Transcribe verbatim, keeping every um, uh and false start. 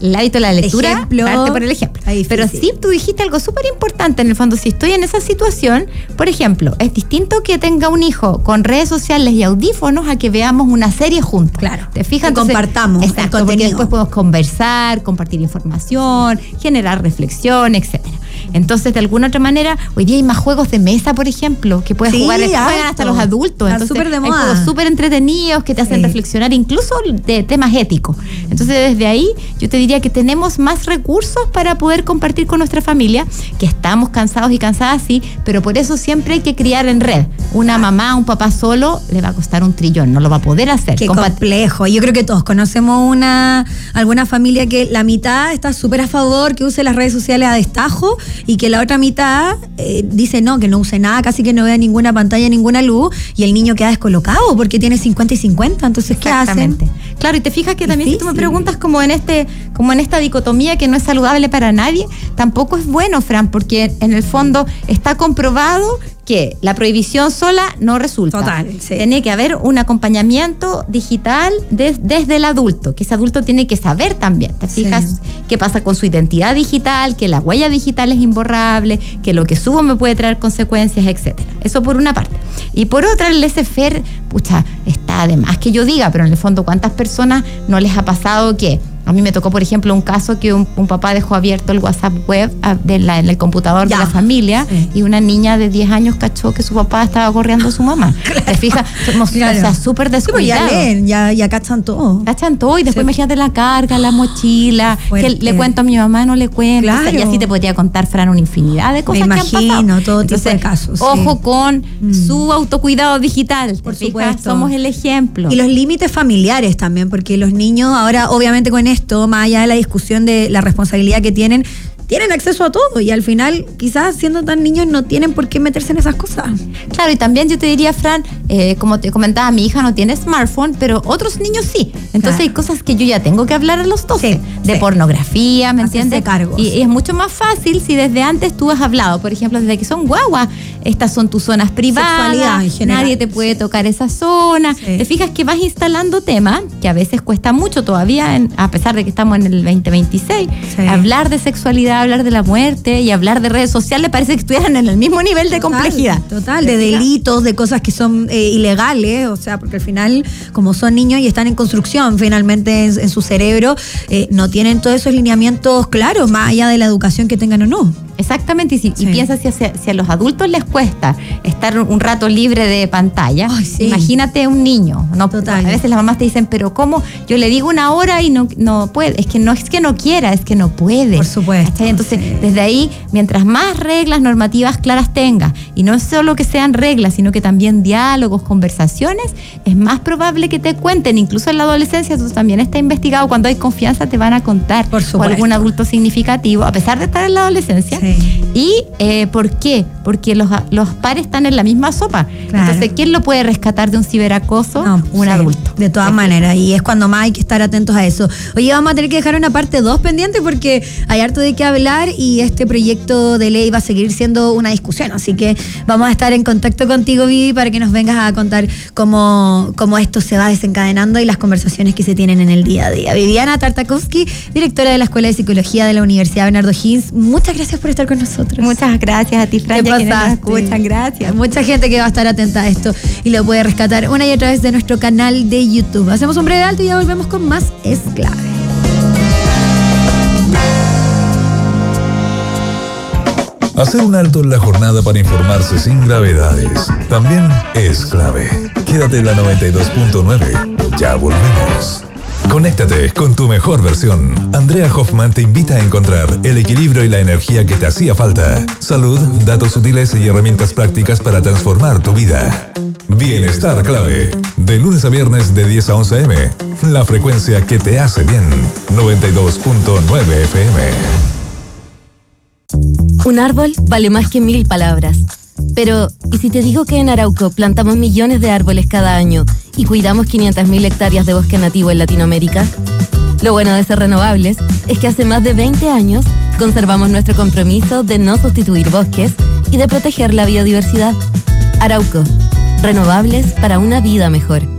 el hábito de la lectura, ejemplo, darte por el ejemplo. Pero sí, tú dijiste algo súper importante, en el fondo, si estoy en esa situación, por ejemplo, es distinto que tenga un hijo con redes sociales y audífonos a que veamos una serie juntos. Claro. ¿Te fijas? Que compartamos exacto, el contenido. porque después podemos conversar, compartir información, generar reflexión, etcétera. Entonces, de alguna otra manera, hoy día hay más juegos de mesa, por ejemplo, que puedes sí, jugar, harto. juegan hasta los adultos. Está Entonces, súper de hay moda. juegos súper entretenidos que te hacen sí. reflexionar, incluso de temas éticos. Entonces, desde ahí, yo te diría que tenemos más recursos para poder compartir con nuestra familia, que estamos cansados y cansadas, sí, pero por eso siempre hay que criar en red. Una mamá, un papá solo, le va a costar un trillón, no lo va a poder hacer. Qué Compat- complejo. Yo creo que todos conocemos una alguna familia que la mitad está súper a favor que use las redes sociales a destajo y que la otra mitad eh, dice no, que no use nada, casi que no vea ninguna pantalla, ninguna luz, y el niño queda descolocado porque tiene cincuenta y cincuenta. Entonces, ¿qué hacen? Claro, y te fijas que también, Difícil. si tú me preguntas como en este, como en esta dicotomía que no es saludable para nadie, tampoco es bueno, Fran, porque en el fondo está comprobado que la prohibición sola no resulta. Total, sí. Tiene que haber un acompañamiento digital de, desde el adulto, que ese adulto tiene que saber también, ¿te fijas? Sí. Qué pasa con su identidad digital, que la huella digital es imborrable, que lo que subo me puede traer consecuencias, etcétera. Eso por una parte. Y por otra, el laissez-faire, pucha, está de más que yo diga, pero en el fondo, ¿cuántas personas no les ha pasado que... A mí me tocó, por ejemplo, un caso que un, un papá dejó abierto el WhatsApp web a, de la, en el computador ya. de la familia, sí. y una niña de diez años cachó que su papá estaba corriendo a su mamá. Claro. ¿Te fijas? Somos claro. o sea, súper descuidados. Ya leen, ya, ya cachan todo. Cachan todo y después sí. imagínate la carga, la mochila, Fuerte. que le cuento a mi mamá, no le cuento. Claro. O sea, y así te podría contar, Fran, una infinidad de cosas me que imagino, han pasado. todo Entonces, tipo de casos. Ojo sí. con mm. su autocuidado digital. Por ¿te supuesto. fijas? Somos el ejemplo. Y los límites familiares también, porque los niños ahora, obviamente con esto, más allá de la discusión de la responsabilidad que tienen, tienen acceso a todo y al final quizás siendo tan niños no tienen por qué meterse en esas cosas. Claro, y también yo te diría, Fran, eh, como te comentaba, mi hija no tiene smartphone, pero otros niños sí. Entonces claro. hay cosas que yo ya tengo que hablar a los doce, sí, de sí. pornografía, ¿me Hacerse entiendes? cargos. Y, y es mucho más fácil si desde antes tú has hablado, por ejemplo, desde que son guaguas, estas son tus zonas privadas, en general. Nadie te puede tocar esa zona. Sí. Te fijas que vas instalando temas que a veces cuesta mucho todavía, en, a pesar de que estamos en el veinte veintiséis, sí. hablar de sexualidad, hablar de la muerte y hablar de redes sociales parece que estuvieran en el mismo nivel de total, complejidad. Total, de delitos, de cosas que son eh, ilegales, o sea, porque al final, como son niños y están en construcción finalmente en, en su cerebro, eh, no tienen todos esos lineamientos claros, más allá de la educación que tengan o no. Exactamente, y, si, sí. y piensa si a, si a los adultos les cuesta estar un rato libre de pantalla, Ay, sí. imagínate un niño, ¿no? Total. A veces las mamás te dicen, pero ¿cómo? Yo le digo una hora y no, no puede, es que no es que no quiera, es que no puede. Por supuesto. ¿Cachai? Entonces, sí. desde ahí, mientras más reglas normativas claras tengas, y no solo que sean reglas, sino que también diálogos, conversaciones, es más probable que te cuenten, incluso en la adolescencia, eso también está investigado, cuando hay confianza te van a contar, por supuesto, o algún adulto significativo, a pesar de estar en la adolescencia. Sí. ¿Y eh, por qué? Porque los, los pares están en la misma sopa. Claro. Entonces, ¿quién lo puede rescatar de un ciberacoso? No, un sí, adulto. De todas sí. maneras, y es cuando más hay que estar atentos a eso. Oye, vamos a tener que dejar una parte dos pendiente porque hay harto de qué hablar y este proyecto de ley va a seguir siendo una discusión. Así que vamos a estar en contacto contigo, Vivi, para que nos vengas a contar cómo, cómo esto se va desencadenando y las conversaciones que se tienen en el día a día. Viviana Tartakovsky, directora de la Escuela de Psicología de la Universidad Bernardo Higgins, muchas gracias por estar con nosotros. Muchas gracias a ti, Fran, y a quienes nos escuchan. Gracias. Mucha gente que va a estar atenta a esto y lo puede rescatar una y otra vez de nuestro canal de YouTube. Hacemos un breve alto y ya volvemos con más Es Clave. Hacer un alto en la jornada para informarse sin gravedades también es clave. Quédate en la noventa y dos punto nueve. Ya volvemos. Conéctate con tu mejor versión. Andrea Hoffman te invita a encontrar el equilibrio y la energía que te hacía falta. Salud, datos útiles y herramientas prácticas para transformar tu vida. Bienestar Clave. De lunes a viernes de diez a once eme. La frecuencia que te hace bien. noventa y dos punto nueve efe eme. Un árbol vale más que mil palabras. Pero, ¿y si te digo que en Arauco plantamos millones de árboles cada año y cuidamos quinientas mil hectáreas de bosque nativo en Latinoamérica? Lo bueno de ser renovables es que hace más de veinte años conservamos nuestro compromiso de no sustituir bosques y de proteger la biodiversidad. Arauco, renovables para una vida mejor.